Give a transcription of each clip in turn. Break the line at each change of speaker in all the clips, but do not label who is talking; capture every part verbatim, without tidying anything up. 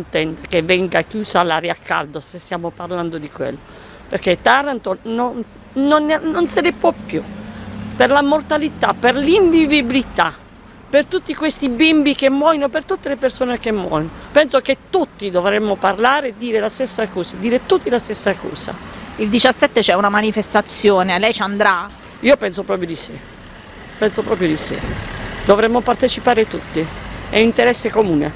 contenta che venga chiusa l'aria a caldo, se stiamo parlando di quello, perché Taranto non, non, non se ne può più, per la mortalità, per l'invivibilità, per tutti questi bimbi che muoiono, per tutte le persone che muoiono. Penso che tutti dovremmo parlare e dire la stessa cosa, dire tutti la stessa cosa.
Il diciassette c'è una manifestazione, lei ci andrà?
Io penso proprio di sì, penso proprio di sì. Dovremmo partecipare tutti, è interesse comune.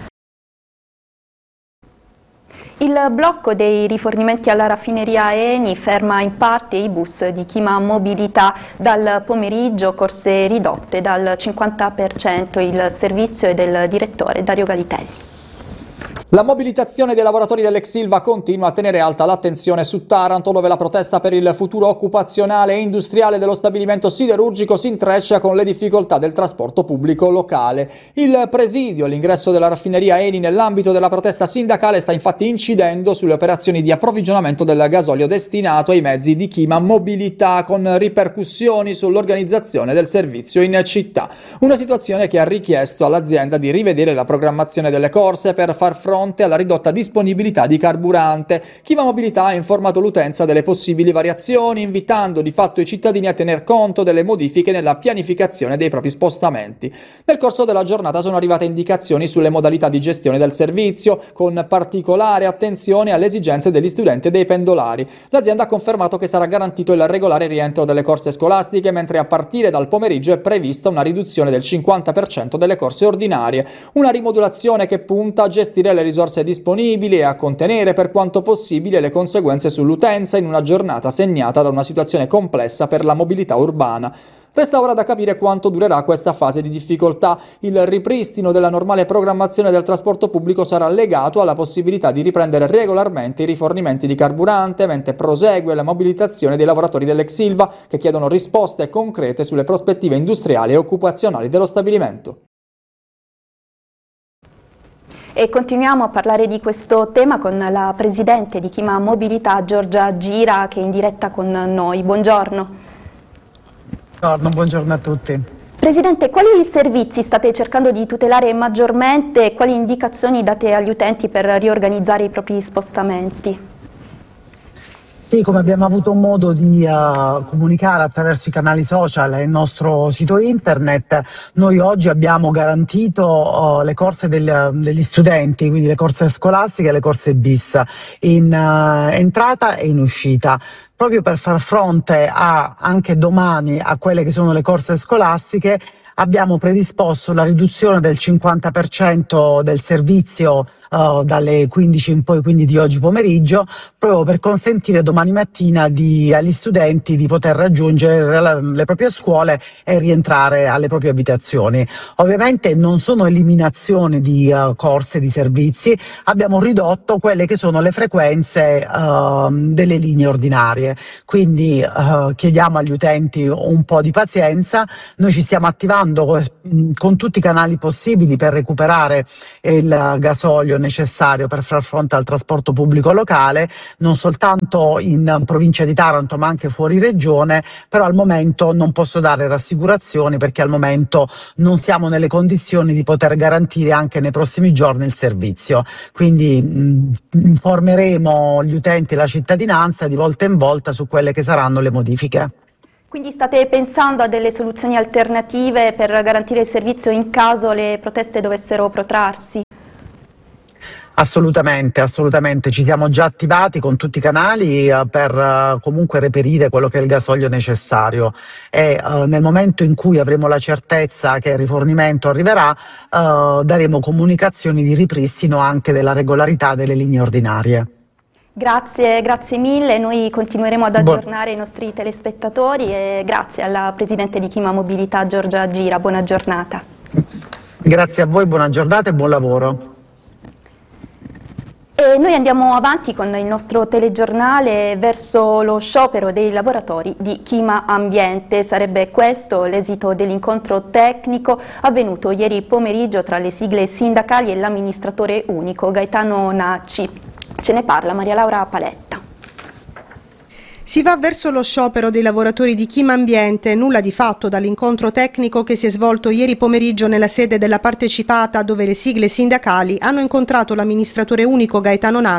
Il blocco dei rifornimenti alla raffineria Eni ferma in parte i bus di Chima Mobilità. Dal pomeriggio corse ridotte dal cinquanta per cento. Il servizio è del direttore Dario Galitelli.
La mobilitazione dei lavoratori dell'ex Ilva continua a tenere alta l'attenzione su Taranto, dove la protesta per il futuro occupazionale e industriale dello stabilimento siderurgico si intreccia con le difficoltà del trasporto pubblico locale. Il presidio all'ingresso della raffineria Eni nell'ambito della protesta sindacale sta infatti incidendo sulle operazioni di approvvigionamento del gasolio destinato ai mezzi di Chima Mobilità, con ripercussioni sull'organizzazione del servizio in città. Una situazione che ha richiesto all'azienda di rivedere la programmazione delle corse per far fronte alla ridotta disponibilità di carburante. Chima Mobilità ha informato l'utenza delle possibili variazioni, invitando di fatto i cittadini a tener conto delle modifiche nella pianificazione dei propri spostamenti. Nel corso della giornata sono arrivate indicazioni sulle modalità di gestione del servizio, con particolare attenzione alle esigenze degli studenti e dei pendolari. L'azienda ha confermato che sarà garantito il regolare rientro delle corse scolastiche, mentre a partire dal pomeriggio è prevista una riduzione del cinquanta per cento delle corse ordinarie, una rimodulazione che punta a gestire le risorse disponibili e a contenere per quanto possibile le conseguenze sull'utenza in una giornata segnata da una situazione complessa per la mobilità urbana. Resta ora da capire quanto durerà questa fase di difficoltà. Il ripristino della normale programmazione del trasporto pubblico sarà legato alla possibilità di riprendere regolarmente i rifornimenti di carburante, mentre prosegue la mobilitazione dei lavoratori dell'ex Ilva, che chiedono risposte concrete sulle prospettive industriali e occupazionali dello stabilimento.
E continuiamo a parlare di questo tema con la presidente di Chima Mobilità, Giorgia Gira, che è in diretta con noi. Buongiorno.
Buongiorno, buongiorno a tutti.
Presidente, quali servizi state cercando di tutelare maggiormente e quali indicazioni date agli utenti per riorganizzare i propri spostamenti?
Sì, come abbiamo avuto modo di uh, comunicare attraverso i canali social e il nostro sito internet, noi oggi abbiamo garantito uh, le corse del, degli studenti, quindi le corse scolastiche e le corse bis, in uh, entrata e in uscita, proprio per far fronte a, anche domani a quelle che sono le corse scolastiche. Abbiamo predisposto la riduzione del cinquanta per cento del servizio Uh, dalle quindici in poi, quindi di oggi pomeriggio, proprio per consentire domani mattina di, agli studenti di poter raggiungere le, le proprie scuole e rientrare alle proprie abitazioni. Ovviamente non sono eliminazioni di uh, corse, di servizi, abbiamo ridotto quelle che sono le frequenze uh, delle linee ordinarie, quindi uh, chiediamo agli utenti un po' di pazienza. Noi ci stiamo attivando con, con tutti i canali possibili per recuperare il gasolio necessario per far fronte al trasporto pubblico locale, non soltanto in provincia di Taranto ma anche fuori regione, però al momento non posso dare rassicurazioni perché al momento non siamo nelle condizioni di poter garantire anche nei prossimi giorni il servizio. Quindi mh, informeremo gli utenti e la cittadinanza di volta in volta su quelle che saranno le modifiche.
Quindi state pensando a delle soluzioni alternative per garantire il servizio in caso le proteste dovessero protrarsi?
Assolutamente, assolutamente, ci siamo già attivati con tutti i canali uh, per uh, comunque reperire quello che è il gasolio necessario e uh, nel momento in cui avremo la certezza che il rifornimento arriverà uh, daremo comunicazioni di ripristino anche della regolarità delle linee ordinarie.
Grazie, grazie mille, noi continueremo ad aggiornare Buon... i nostri telespettatori e grazie alla Presidente di Chima Mobilità Giorgia Gira, buona giornata.
Grazie a voi, buona giornata e buon lavoro.
E noi andiamo avanti con il nostro telegiornale verso lo sciopero dei lavoratori di Chima Ambiente. Sarebbe questo l'esito dell'incontro tecnico avvenuto ieri pomeriggio tra le sigle sindacali e l'amministratore unico Gaetano Nacci. Ce ne parla Maria Laura Paletta.
Si va verso lo sciopero dei lavoratori di Chima Ambiente, nulla di fatto dall'incontro tecnico che si è svolto ieri pomeriggio nella sede della partecipata, dove le sigle sindacali hanno incontrato l'amministratore unico Gaetano Nacci